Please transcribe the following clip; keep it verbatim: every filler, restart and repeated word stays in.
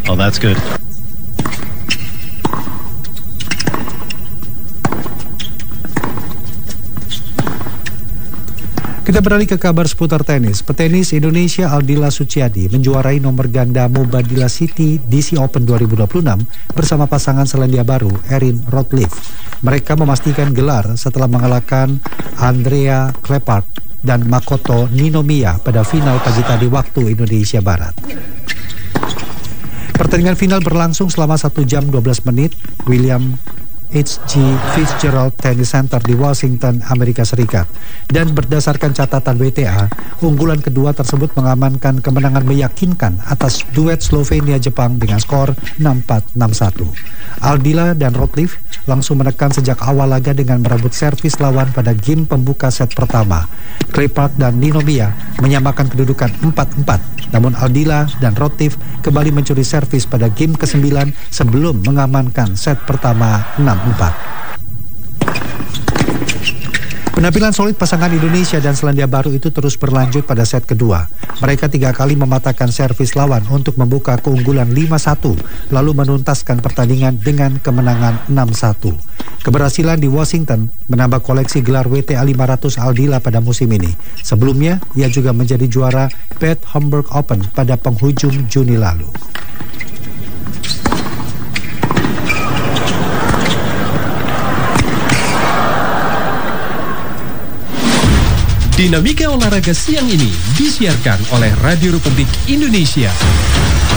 Oh, that's good. Kita beralih ke kabar seputar tenis. Petenis Indonesia Aldila Suciadi menjuarai nomor ganda Mubadila City D C Open dua ribu dua puluh enam bersama pasangan Selandia Baru Erin Rotliffe. Mereka memastikan gelar setelah mengalahkan Andrea Kleppard dan Makoto Ninomiya pada final pagi tadi waktu Indonesia Barat. Pertandingan final berlangsung selama satu jam dua belas menit. William H G Fitzgerald Tennis Center di Washington, Amerika Serikat. Dan berdasarkan catatan W T A, unggulan kedua tersebut mengamankan kemenangan meyakinkan atas duet Slovenia-Jepang dengan skor enam empat enam satu. Aldila dan Rotliffe langsung menekan sejak awal laga dengan merebut servis lawan pada game pembuka set pertama. Kleppard dan Ninomiya menyamakan kedudukan empat empat. Namun Aldila dan Rotliffe kembali mencuri servis pada game kesembilan sebelum mengamankan set pertama enam empat. Penampilan solid pasangan Indonesia dan Selandia Baru itu terus berlanjut pada set kedua. Mereka tiga kali mematahkan servis lawan untuk membuka keunggulan lima satu, lalu menuntaskan pertandingan dengan kemenangan enam satu. Keberhasilan di Washington menambah koleksi gelar W T A lima ratus Aldila pada musim ini. Sebelumnya, ia juga menjadi juara Bad Homburg Open pada penghujung Juni lalu. Dinamika olahraga siang ini disiarkan oleh Radio Republik Indonesia.